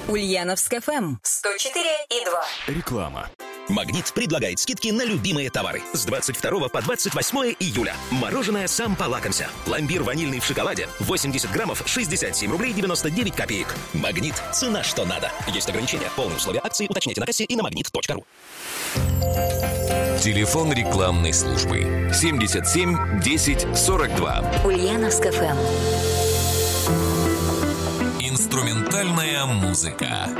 Ульяновск ФМ 104,2. Реклама. «Магнит» предлагает скидки на любимые товары. С 22 по 28 июля. Мороженое «Сам полакомься». Пломбир ванильный в шоколаде. 80 граммов, 67 рублей 99 копеек. «Магнит». Цена что надо. Есть ограничения. Полные условия акции уточняйте на кассе и на magnet.ru. Телефон рекламной службы 77 10 42. Ульяновск ФМ. Инструментальная музыка.